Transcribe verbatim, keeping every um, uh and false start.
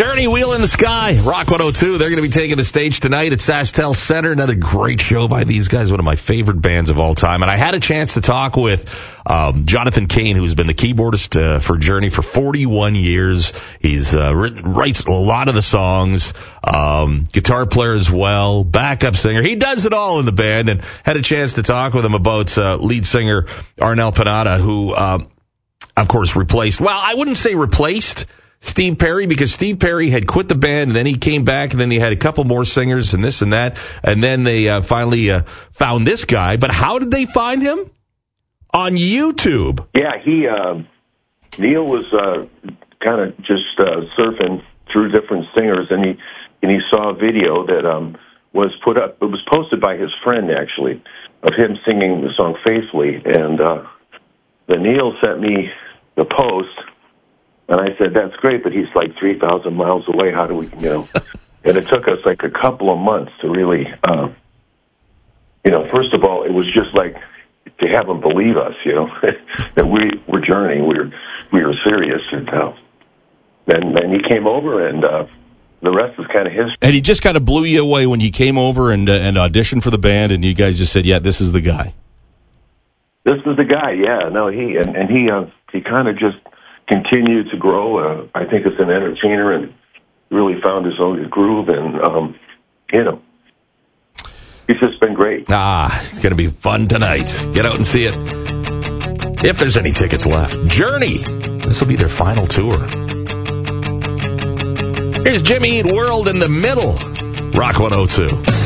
Journey, Wheel in the Sky, Rock one oh two. They're going to be taking the stage tonight at SaskTel Center. Another great show by these guys, one of my favorite bands of all time. And I had a chance to talk with um, Jonathan Cain, who's been the keyboardist uh, for Journey for forty-one years. He's uh, written, writes a lot of the songs, um, guitar player as well, backup singer. He does it all in the band, and had a chance to talk with him about uh, lead singer Arnel Pinata, who, uh, of course, replaced, well, I wouldn't say replaced Steve Perry, because Steve Perry had quit the band, and then he came back, and then they had a couple more singers and this and that, and then they uh, finally uh, found this guy. But how did they find him? On YouTube. Yeah, he uh, Neil was uh, kind of just uh, surfing through different singers, and he and he saw a video that um, was put up. It was posted by his friend, actually, of him singing the song Faithfully, and uh, then Neil sent me the post. And I said, that's great, but he's like three thousand miles away. How do we, you know? And it took us like a couple of months to really, uh, you know, first of all, it was just like to have him believe us, you know, that we were Journey, we were, we were serious. And uh, then, then he came over, and uh, the rest is kind of history. And he just kind of blew you away when you came over and, uh, and auditioned for the band, and you guys just said, yeah, this is the guy. This is the guy, yeah. No, he, and, and he, uh, he kind of just continued to grow, uh, I think, as an entertainer, and really found his own groove, and, um, you know, he's just been great. Ah, it's going to be fun tonight. Get out and see it, if there's any tickets left. Journey, this will be their final tour. Here's Jimmy Eat World in the Middle, Rock one oh two.